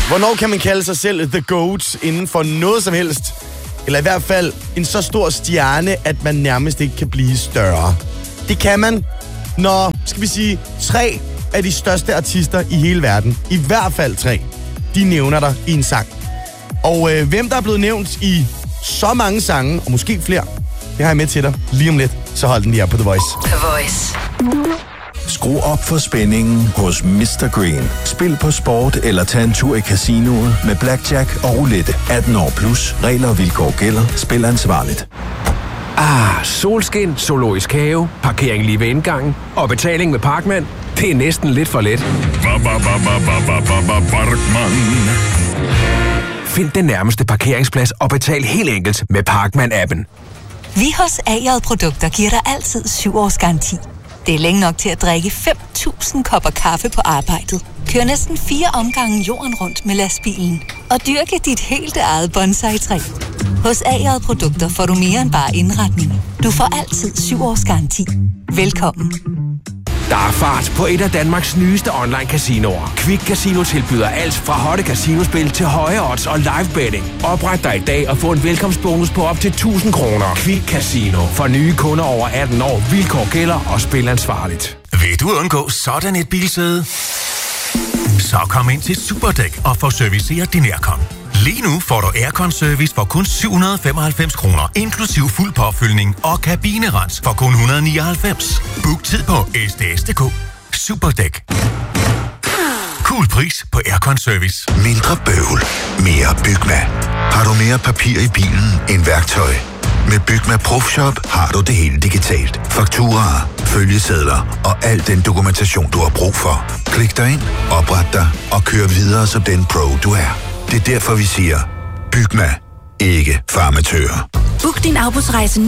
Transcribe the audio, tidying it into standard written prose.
Hvornår kan man kalde sig selv the GOAT inden for noget som helst? Eller i hvert fald en så stor stjerne, at man nærmest ikke kan blive større. Det kan man, når, skal vi sige, 3 af de største artister i hele verden, i hvert fald 3, de nævner dig i en sang. Og hvem der er blevet nævnt i så mange sange, og måske flere, det har jeg med til dig lige om lidt. Så hold den lige her på The Voice. The Voice. Skru op for spændingen hos Mr. Green. Spil på sport eller tag en tur i casinoet med blackjack og roulette. 18 år plus. Regler og vilkår gælder. Spil ansvarligt. Solskin, zoologisk have, parkering lige ved indgangen og betaling med Parkman. Det er næsten lidt for let. Parkman. Find den nærmeste parkeringsplads og betal helt enkelt med Parkman-appen. Vi hos A.J. Produkter giver dig altid 7 års garanti. Det er længe nok til at drikke 5.000 kopper kaffe på arbejdet. Kør næsten 4 omgange jorden rundt med lastbilen. Og dyrke dit helt eget bonsai-træ. Hos A.J. Produkter får du mere end bare indretning. Du får altid 7 års garanti. Velkommen. Der er fart på et af Danmarks nyeste online-casinoer. Quick Casino tilbyder alt fra hotte casinospil til høje odds og live betting. Opret dig i dag og få en velkomstbonus på op til 1.000 kroner. Quick Casino. For nye kunder over 18 år. Vilkår gælder og spil ansvarligt. Vil du undgå sådan et bilsæde? Så kom ind til Superdæk og få serviceret din aircon. Lige nu får du aircon-service for kun 795 kroner, inklusiv fuld påfyldning og kabinerens for kun 199. Book tid på sds.dk. Superdæk. Cool pris på aircon-service. Mindre bøvl. Mere Bygma. Har du mere papir i bilen end værktøj? Med Bygma Profshop har du det hele digitalt. Fakturaer, følgesedler og al den dokumentation, du har brug for. Klik dig ind, opret dig og kør videre som den pro, du er. Det er derfor, vi siger, Bygma. Ikke farmatører. Book din afbudsrejse nu.